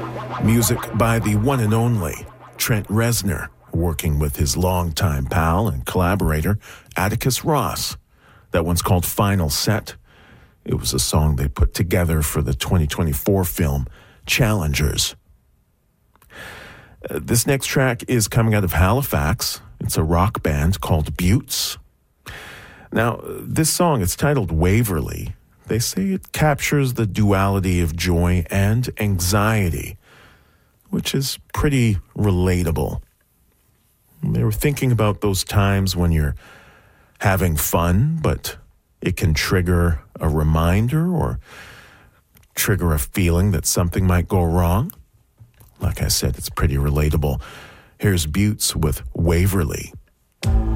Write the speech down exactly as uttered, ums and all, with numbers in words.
Music by the one and only Trent Reznor, working with his longtime pal and collaborator, Atticus Ross. That one's called Final Set. It was a song they put together for the twenty twenty-four film Challengers. Uh, this next track is coming out of Halifax. It's a rock band called Buttes. Now, this song, it's titled Waverly. They say it captures the duality of joy and anxiety, which is pretty relatable. They were thinking about those times when you're having fun, but it can trigger a reminder or trigger a feeling that something might go wrong. Like I said, it's pretty relatable. Here's Buttes with Waverly.